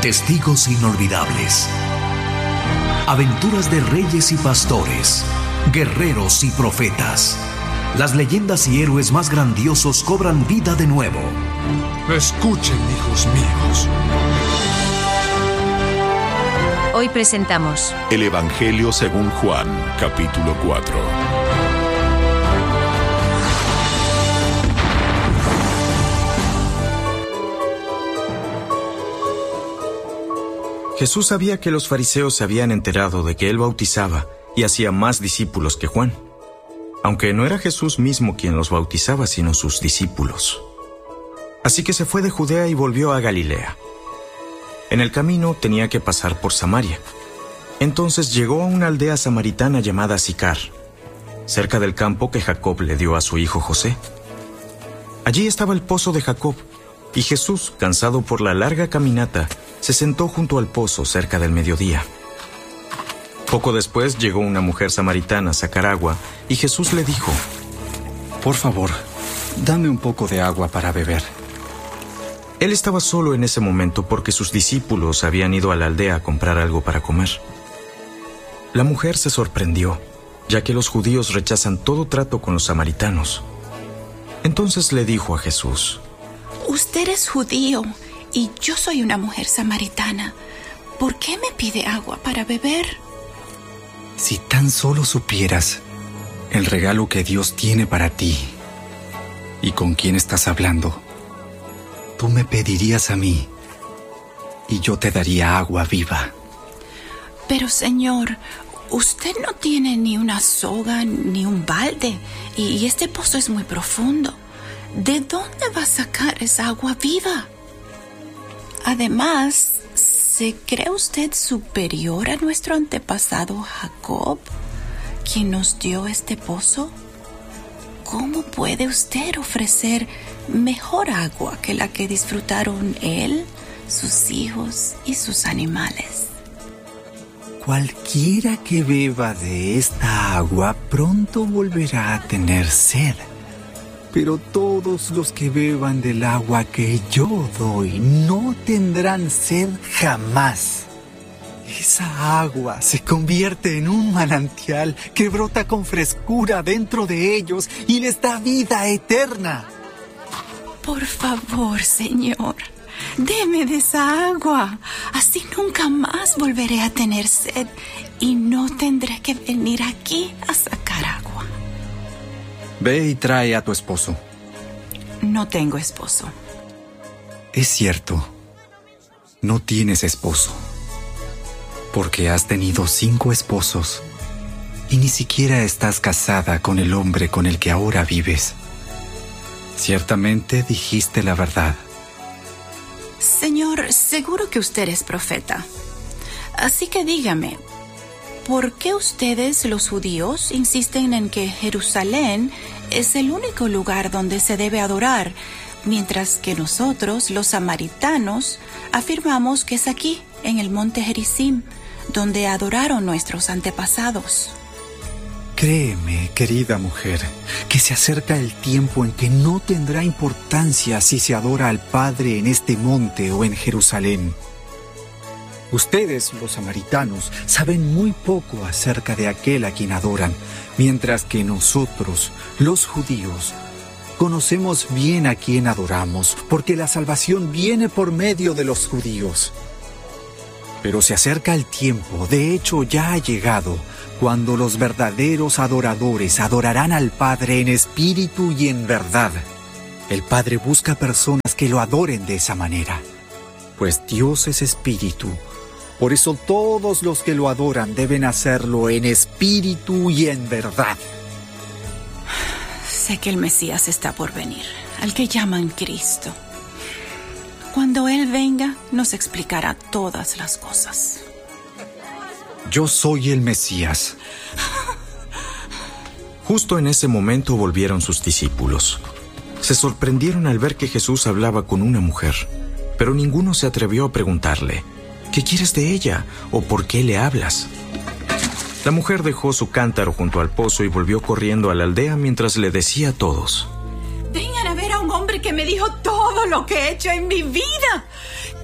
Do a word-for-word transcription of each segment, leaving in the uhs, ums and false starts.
Testigos inolvidables. Aventuras de reyes y pastores, guerreros y profetas. Las leyendas y héroes más grandiosos cobran vida de nuevo. Escuchen, hijos míos. Hoy presentamos El Evangelio según Juan, capítulo cuatro. Jesús sabía que los fariseos se habían enterado de que él bautizaba y hacía más discípulos que Juan, aunque no era Jesús mismo quien los bautizaba, sino sus discípulos. Así que se fue de Judea y volvió a Galilea. En el camino tenía que pasar por Samaria. Entonces llegó a una aldea samaritana llamada Sicar, cerca del campo que Jacob le dio a su hijo José. Allí estaba el pozo de Jacob, y Jesús, cansado por la larga caminata, se sentó junto al pozo cerca del mediodía. Poco después llegó una mujer samaritana a sacar agua, y Jesús le dijo: «Por favor, dame un poco de agua para beber». Él estaba solo en ese momento porque sus discípulos habían ido a la aldea a comprar algo para comer. La mujer se sorprendió, ya que los judíos rechazan todo trato con los samaritanos. Entonces le dijo a Jesús: «Usted es judío y yo soy una mujer samaritana. ¿Por qué me pide agua para beber?» Si tan solo supieras el regalo que Dios tiene para ti y con quién estás hablando, tú me pedirías a mí y yo te daría agua viva. Pero, Señor, usted no tiene ni una soga ni un balde y este pozo es muy profundo. ¿De dónde va a sacar esa agua viva? Además, ¿se cree usted superior a nuestro antepasado Jacob, quien nos dio este pozo? ¿Cómo puede usted ofrecer mejor agua que la que disfrutaron él, sus hijos y sus animales? Cualquiera que beba de esta agua pronto volverá a tener sed. Pero todos los que beban del agua que yo doy no tendrán sed jamás. Esa agua se convierte en un manantial que brota con frescura dentro de ellos y les da vida eterna. Por favor, Señor, deme de esa agua. Así nunca más volveré a tener sed y no tendré que venir aquí a sacar agua. Ve y trae a tu esposo. No tengo esposo. Es cierto, no tienes esposo, porque has tenido cinco esposos y ni siquiera estás casada con el hombre con el que ahora vives. Ciertamente dijiste la verdad. Señor, seguro que usted es profeta. Así que dígame, ¿por qué ustedes, los judíos, insisten en que Jerusalén es el único lugar donde se debe adorar, mientras que nosotros, los samaritanos, afirmamos que es aquí, en el monte Gerizim, donde adoraron nuestros antepasados? Créeme, querida mujer, que se acerca el tiempo en que no tendrá importancia si se adora al Padre en este monte o en Jerusalén. Ustedes, los samaritanos, saben muy poco acerca de aquel a quien adoran, mientras que nosotros, los judíos, conocemos bien a quien adoramos, porque la salvación viene por medio de los judíos. Pero se acerca el tiempo, de hecho ya ha llegado, cuando los verdaderos adoradores adorarán al Padre en espíritu y en verdad. El Padre busca personas que lo adoren de esa manera, pues Dios es espíritu. Por eso todos los que lo adoran deben hacerlo en espíritu y en verdad. Sé que el Mesías está por venir, al que llaman Cristo. Cuando Él venga, nos explicará todas las cosas. Yo soy el Mesías. Justo en ese momento volvieron sus discípulos. Se sorprendieron al ver que Jesús hablaba con una mujer, pero ninguno se atrevió a preguntarle: ¿qué quieres de ella? ¿O por qué le hablas? La mujer dejó su cántaro junto al pozo y volvió corriendo a la aldea mientras le decía a todos: Vengan a ver a un hombre que me dijo todo lo que he hecho en mi vida.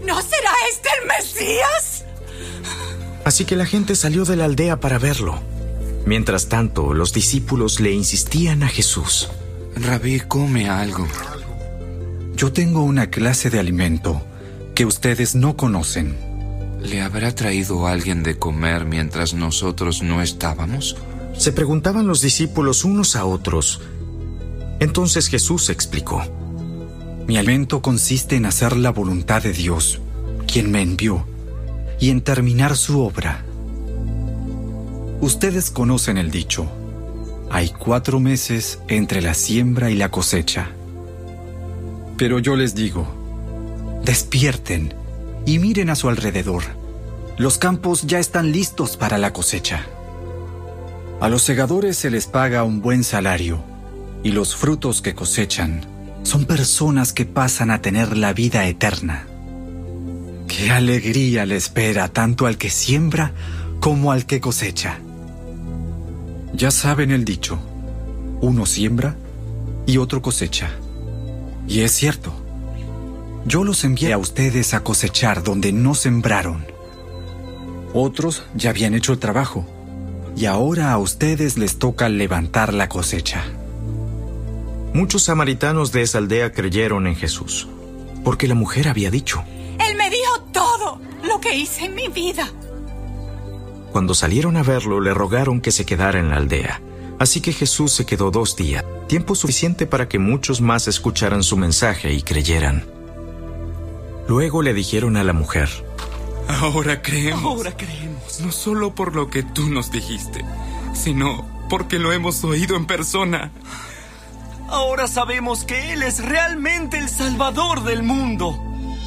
¿No será este el Mesías? Así que la gente salió de la aldea para verlo. Mientras tanto, los discípulos le insistían a Jesús. Rabí, come algo. Yo tengo una clase de alimento que ustedes no conocen. ¿Le habrá traído alguien de comer mientras nosotros no estábamos? Se preguntaban los discípulos unos a otros. Entonces Jesús explicó. Mi alimento consiste en hacer la voluntad de Dios, quien me envió, y en terminar su obra. Ustedes conocen el dicho. Hay cuatro meses entre la siembra y la cosecha. Pero yo les digo, despierten y miren a su alrededor. Los campos ya están listos para la cosecha. A los segadores se les paga un buen salario, y los frutos que cosechan son personas que pasan a tener la vida eterna. ¡Qué alegría le espera tanto al que siembra como al que cosecha! Ya saben el dicho, uno siembra y otro cosecha. Y es cierto, yo los envié a ustedes a cosechar donde no sembraron. Otros ya habían hecho el trabajo, y ahora a ustedes les toca levantar la cosecha. Muchos samaritanos de esa aldea creyeron en Jesús, porque la mujer había dicho: Él me dijo todo lo que hice en mi vida. Cuando salieron a verlo, le rogaron que se quedara en la aldea. Así que Jesús se quedó dos días, tiempo suficiente para que muchos más escucharan su mensaje y creyeran. Luego le dijeron a la mujer: Ahora creemos. Ahora creemos. No solo por lo que tú nos dijiste, sino porque lo hemos oído en persona. Ahora sabemos que Él es realmente el Salvador del mundo.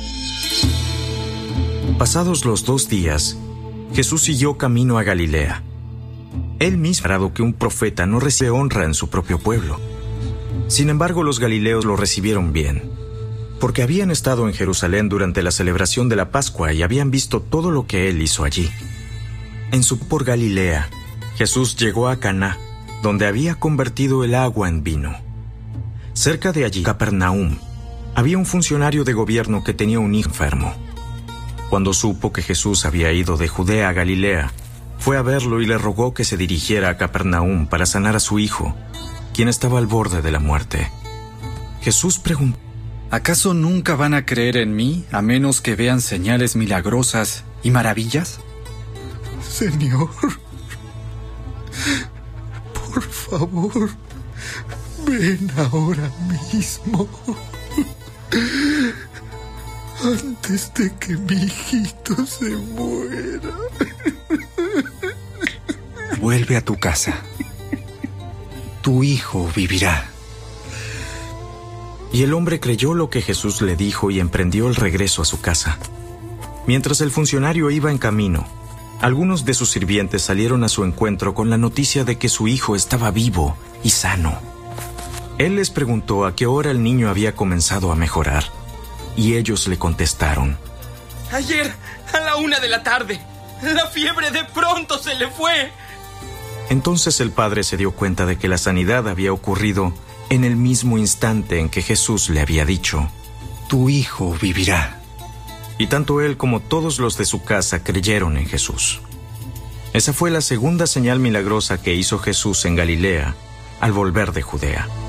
Pasados los dos días, Jesús siguió camino a Galilea. Él mismo ha dado que un profeta no recibe honra en su propio pueblo. Sin embargo, los galileos lo recibieron bien, porque habían estado en Jerusalén durante la celebración de la Pascua y habían visto todo lo que él hizo allí. En su por Galilea, Jesús llegó a Caná, donde había convertido el agua en vino. Cerca de allí, Capernaum, había un funcionario de gobierno que tenía un hijo enfermo. Cuando supo que Jesús había ido de Judea a Galilea, fue a verlo y le rogó que se dirigiera a Capernaum para sanar a su hijo, quien estaba al borde de la muerte. Jesús preguntó: ¿Acaso nunca van a creer en mí a menos que vean señales milagrosas y maravillas? Señor, por favor, ven ahora mismo, antes de que mi hijito se muera. Vuelve a tu casa. Tu hijo vivirá. Y el hombre creyó lo que Jesús le dijo y emprendió el regreso a su casa. Mientras el funcionario iba en camino, algunos de sus sirvientes salieron a su encuentro con la noticia de que su hijo estaba vivo y sano. Él les preguntó a qué hora el niño había comenzado a mejorar, y ellos le contestaron: Ayer, a la una de la tarde, la fiebre de pronto se le fue. Entonces el padre se dio cuenta de que la sanidad había ocurrido en el mismo instante en que Jesús le había dicho: Tu hijo vivirá. Y tanto él como todos los de su casa creyeron en Jesús. Esa fue la segunda señal milagrosa que hizo Jesús en Galilea al volver de Judea.